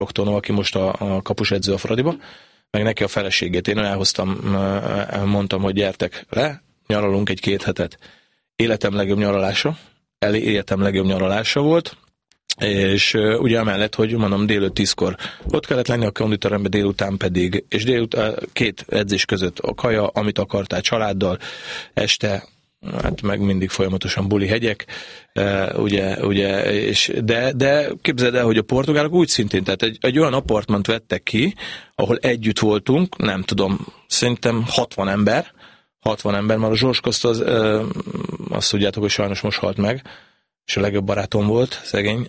Oktonó, aki most a kapusedző a Fradiba, meg neki a feleségét. Én elhoztam, mondtam, hogy gyertek le, nyaralunk 1-2 hetet. Életem legjobb nyaralása volt, és ugye amellett, hogy mondom, délután 10-kor ott kellett lenni a konditerembe, délután pedig, és délután 2 edzés között a kaja, amit akartál családdal, este, hát meg mindig folyamatosan buli hegyek, ugye, és de képzeld el, hogy a portugálok úgy szintén, tehát egy olyan apartment vettek ki, ahol együtt voltunk, nem tudom, szerintem 60 ember, mert a Zsors Costa azt tudjátok, hogy sajnos most halt meg, és a legjobb barátom volt, szegény,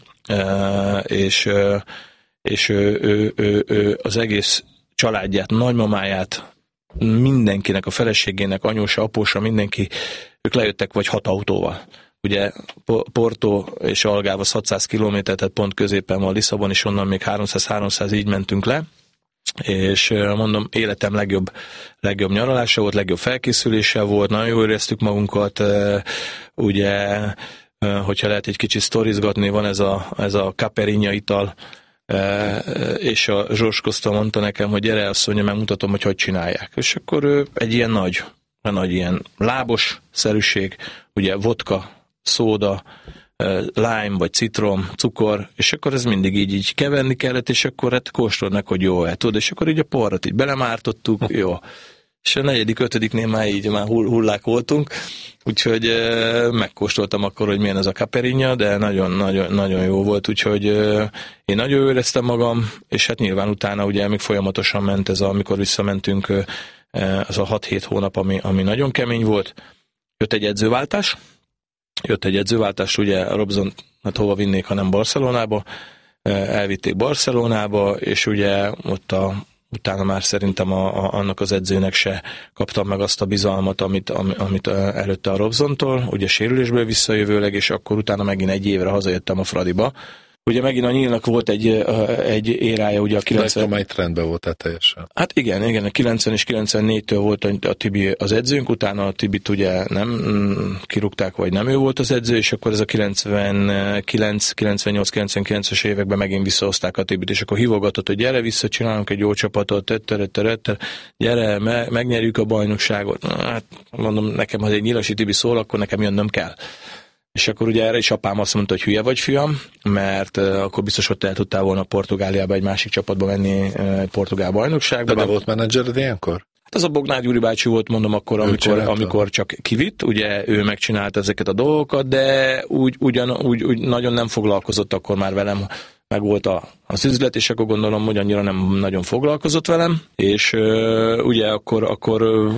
és ő az egész családját, nagymamáját, mindenkinek, a feleségének, anyósa, apósa, mindenki, ők lejöttek vagy 6 autóval. Ugye Porto és Algarve 600 kilométer, tehát pont középen van Lisszabon, és onnan még 300-300 így mentünk le, és mondom, életem legjobb nyaralása volt, legjobb felkészülése volt, nagyon jól éreztük magunkat, ugye, hogyha lehet egy kicsit sztorizgatni, van ez a Caipirinha ital, és a Zsors Costa mondta nekem, hogy gyere, azt mondja, megmutatom, hogy csinálják. És akkor ő egy ilyen nagy ilyen lábos szerűség, ugye vodka, szóda, lime, vagy citrom, cukor, és akkor ez mindig így keverni kellett, és akkor hát kóstolnak, hogy jó, tudod, és akkor így a porrat így belemártottuk, jó. És a 4., 5. már így már hullák voltunk, úgyhogy megkóstoltam akkor, hogy milyen ez a Caipirinha, de nagyon jó volt, úgyhogy én nagyon jól éreztem magam, és hát nyilván utána ugye még folyamatosan ment ez, amikor visszamentünk, az a 6-7 hónap, ami nagyon kemény volt. Jött egy edzőváltás, ugye a Robson, hát hova vinnék, hanem Barcelonába, elvitték Barcelonába, és ugye ott utána már szerintem annak az edzőnek se kaptam meg azt a bizalmat, amit előtte a Robsontól, ugye sérülésből visszajövőleg, és akkor utána megint 1 évre hazajöttem a Fradiba. Ugye megint a Nyílnak volt egy érája, ugye a 90... De rendben volt teljesen. Hát igen, a 90 és 94-től volt a Tibi az edzőnk, utána a Tibit ugye nem kirúgták, vagy nem ő volt az edző, és akkor ez a 99, 98, 99-es években megint visszahozták a Tibit, és akkor hívogatott, hogy gyere vissza, csinálunk egy jó csapatot, gyere, megnyerjük a bajnokságot. Hát mondom, nekem, ha egy Nyilasi Tibi szól, akkor nekem jönnöm kell. És akkor ugye erre is apám azt mondta, hogy hülye vagy, fiam, mert akkor biztos ott el tudtál volna Portugáliába egy másik csapatba menni, portugál bajnokságba. De volt menedzsered ilyenkor? Hát az a Bognár Gyuri bácsi volt, mondom, akkor, amikor csak kivitt, ugye ő megcsinálta ezeket a dolgokat, de úgy nagyon nem foglalkozott akkor már velem, meg volt az üzlet, és akkor gondolom, hogy annyira nem nagyon foglalkozott velem, és ugye akkor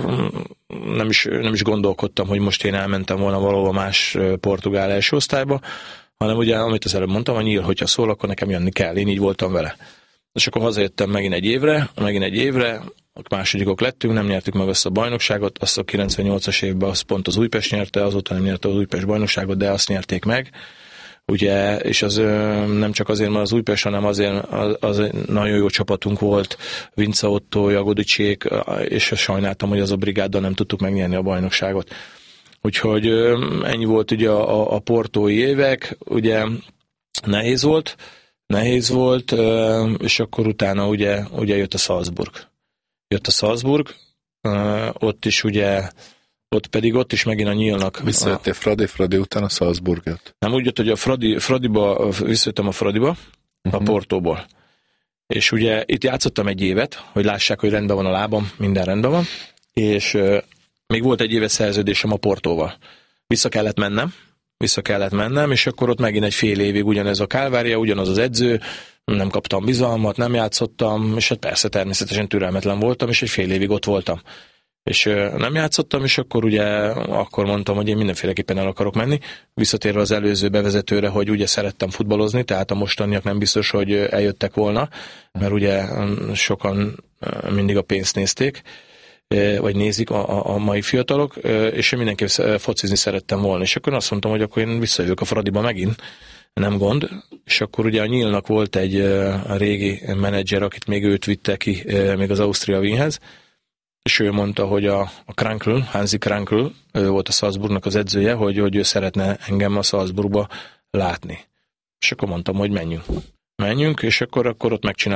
nem is gondolkodtam, hogy most én elmentem volna valahova más portugál első osztályba, hanem ugye, amit az előbb mondtam, a Nyíl, hogyha szól, akkor nekem jönni kell, én így voltam vele. És akkor hazajöttem megint egy évre, a másodikok lettünk, nem nyertük meg azt a bajnokságot, azt a 98-as évben azt pont az Újpest nyerte, azóta nem nyerte az Újpest bajnokságot, de azt nyerték meg. Ugye, és az nem csak azért, mert az Újpest, hanem azért az nagyon jó csapatunk volt, Vince Otto, Jagodicsék, és sajnáltam, hogy az a brigáddal nem tudtuk megnyerni a bajnokságot. Úgyhogy ennyi volt ugye a portói évek, ugye nehéz volt, és akkor utána ugye jött a Salzburg. Ott is ugye ott is megint a Nyílnak. Visszajöttél Fradi után a Salzburg jött. Nem, úgy jött, hogy visszajöttem a Fradiba, a Portóból. És ugye itt játszottam 1 évet, hogy lássák, hogy rendben van a lábam, minden rendben van, és még volt 1 éves szerződésem a Portóval. Vissza kellett mennem, és akkor ott megint egy fél évig ugyanez a kálvária, ugyanaz az edző, nem kaptam bizalmat, nem játszottam, és hát persze természetesen türelmetlen voltam, és egy fél évig ott voltam. És nem játszottam, és akkor akkor mondtam, hogy én mindenféleképpen el akarok menni. Visszatérve az előző bevezetőre, hogy ugye szerettem futballozni, tehát a mostaniak nem biztos, hogy eljöttek volna, mert ugye sokan mindig a pénzt nézték, vagy nézik a mai fiatalok, és én mindenképp focizni szerettem volna. És akkor azt mondtam, hogy akkor én visszajövök a Fradiba megint, nem gond. És akkor ugye a Nyílnak volt egy régi menedzser, akit még őt vitte ki, még az Austria Wienhez, és ő mondta, hogy a Hansi Krankl, ő volt a Salzburgnak az edzője, hogy ő szeretne engem a Salzburgba látni. És akkor mondtam, hogy menjünk. menjünk, és akkor ott megcsináljuk